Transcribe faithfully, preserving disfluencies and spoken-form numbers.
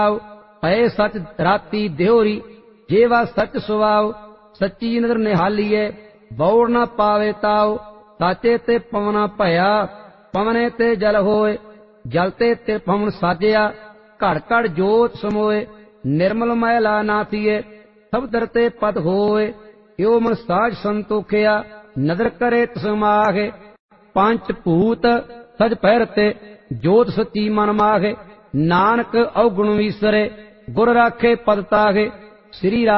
ਭਏ ਸਚ ਰਾਤੀ ਦਿਹੋਰੀ ਜੇਵਾ ਸਚ ਸੁਵਾਉ ਸੱਚੀ ਨਦਰ ਨਿਹਾਲੀਏ ਬੌੜ ਨਾ ਪਾਵੇ ਤਾਉ ਸਾਚੇ ਤੇ ਪਵਨਾ ਭਇਆ ਪਵਨੇ ਤੇ ਜਲ ਹੋਏ ਜਲ ਤੇ ਤੇ ਪਵਨ ਸਾਜਿਆ ਘੜ ਘੜ ਜੋਤ ਸਮੋਏ ਨਿਰਮਲ ਮੈਲਾ ਨਾ ਥੀਏ ਸਭ ਦਰ ਤੇ ਪਦ ਹੋਏ ਇਉ ਮਨ ਸਾਜ ਸੰਤੋਖਿਆ ਨਦਰ ਕਰੇ ਤਸਮਾਗੇ ਪੰਜ ਭੂਤ ਸਜ ਪਹਿਰ ਤੇ ਜੋਤ ਸੱਚੀ ਮਨ ਮਾਗੇ ਨਾਨਕ ਔਗੁਣ ਵਿਸਰੇ ਗੁਰ ਰਾਖੇ ਪਦ ਤਾਗੇ ਸ੍ਰੀ